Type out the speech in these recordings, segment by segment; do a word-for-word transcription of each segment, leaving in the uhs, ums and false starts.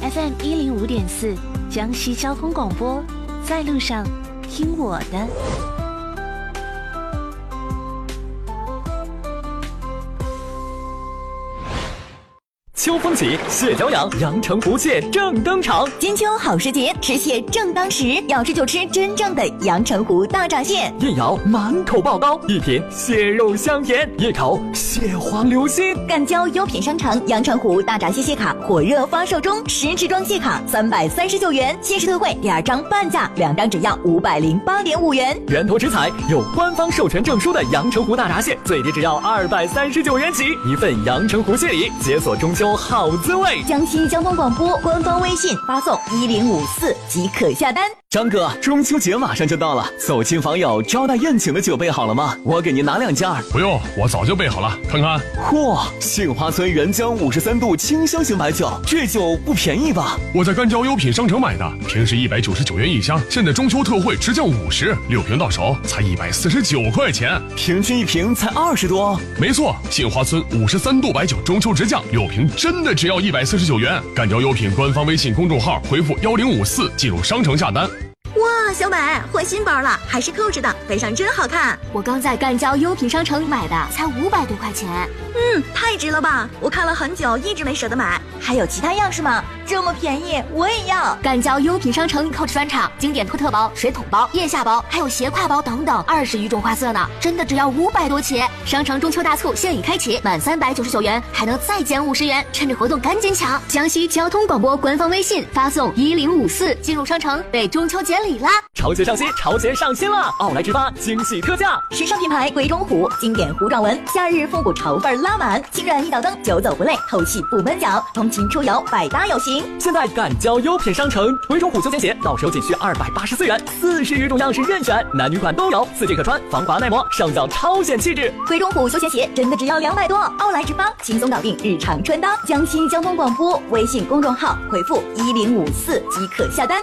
F M 一零五点四，江西交通广播，在路上听我的。 秋风起，蟹脚痒，阳澄湖蟹正登场。 金秋好时节，吃蟹正当时，要吃就吃真正的阳澄湖大闸蟹。 一咬满口爆膏，一品蟹肉香甜，一口蟹黄流心。 赣交优品商城阳澄湖大闸蟹蟹卡火热发售中，十支装蟹卡三百三十九元，限时特惠，第二张半价，两张只要五百零八点五元。 源头直采有官方授权证书的阳澄湖大闸蟹，最低只要二百三十九元起，一份阳澄湖蟹礼，解锁中秋好滋味。 江西交通广播官方微信发送一零五四即可下单。 张哥，中秋节马上就到了，走亲访友招待宴请的酒备好了吗？我给您拿两件。 不用，我早就备好了，看看。 嚯，杏花村原浆五十三度清香型白酒，这酒不便宜吧？ 我在赣交优品商城买的，平时一百九十九元一箱，现在中秋特惠直降五十，六瓶到手才一百四十九块钱， 平均一瓶才二十多。 没错，杏花村五十三度白酒中秋直降，六瓶真的只要一百四十九元。赣交优品官方微信公众号回复幺零五四进入商城下单。 哇，小美换新包了，还是扣着的，背上真好看。 我刚在赣交优品商城买的，才五百多块钱。 嗯，太值了吧！我看了很久，一直没舍得买。还有其他样式吗？这么便宜，我也要。 赣交优品商城扣着专场，经典托特包、水桶包、腋下包，还有斜挎包等等，二十余种花色呢，真的只要五百多起。商城中秋大促现已开启，满三百九十九元还能再减五十元，趁着活动赶紧抢！江西交通广播官方微信发送一零五四进入商城，备中秋节礼啦！ 潮鞋上新，潮鞋上新了！奥莱直发惊喜特价， 时尚品牌鬼冢虎经典糊状纹，夏日复古潮范拉满，轻软一脚蹬，久走不累，透气不闷脚，通勤出游百搭有型。 现在赣交优品商城，鬼冢虎休闲鞋到手仅需二百八十四元，四十余种样式任选，男女款都有，四季可穿，防滑耐磨，上脚超显气质。 鬼冢虎休闲鞋真的只要两百多，奥莱直发轻松搞定日常穿搭。江西交通广播微信公众号回复一零五四即可下单。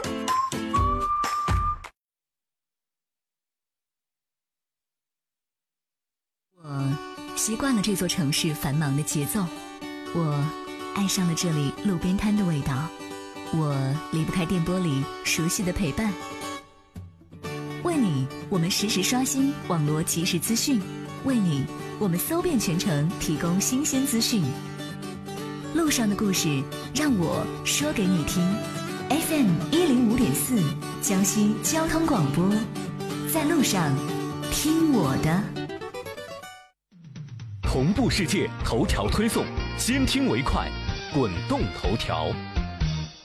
我习惯了这座城市繁忙的节奏，我爱上了这里路边摊的味道，我离不开电波里熟悉的陪伴。为你，我们实时刷新网络即时资讯；为你，我们搜遍全城，提供新鲜资讯。路上的故事，让我说给你听。F M 一零五点四，江西交通广播，在路上听我的。 同步世界头条推送，先听为快，滚动头条。